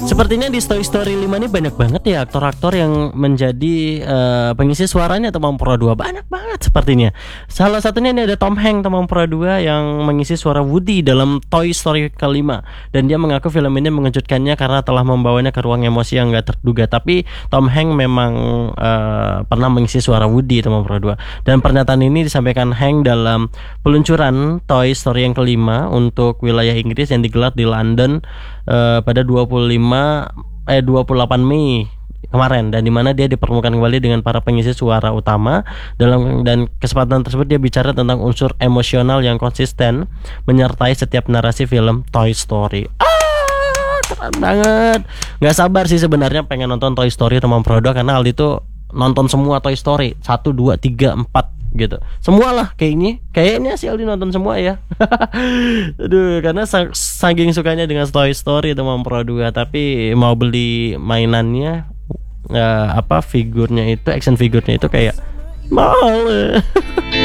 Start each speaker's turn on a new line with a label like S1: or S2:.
S1: Sepertinya di Toy Story 5 ini banyak banget ya aktor-aktor yang menjadi pengisi suaranya Tom Pro 2. Banyak banget sepertinya. Salah satunya ini ada Tom Hanks Tom Pro 2 yang mengisi suara Woody dalam Toy Story kelima. Dan dia mengaku film ini mengejutkannya karena telah membawanya ke ruang emosi yang gak terduga. Tapi Tom Hanks memang pernah mengisi suara Woody Tom Pro 2. Dan pernyataan ini disampaikan Hanks dalam peluncuran Toy Story yang kelima untuk wilayah Inggris yang digelar di London pada 28 Mei kemarin, dan dimana dia dipertemukan kembali dengan para pengisi suara utama dan kesempatan tersebut dia bicara tentang unsur emosional yang konsisten menyertai setiap narasi film Toy Story. Keren banget. Nggak sabar sih sebenarnya pengen nonton Toy Story Tom Pro 2 karena Aldi tuh nonton semua Toy Story 1, 2, 3, 4 gitu. Semua lah kayaknya si Aldi nonton semua ya. Aduh, karena saking sukanya dengan Toy Story Tom Pro 2, tapi mau beli mainannya figurnya itu, action figurnya itu kayak mahal.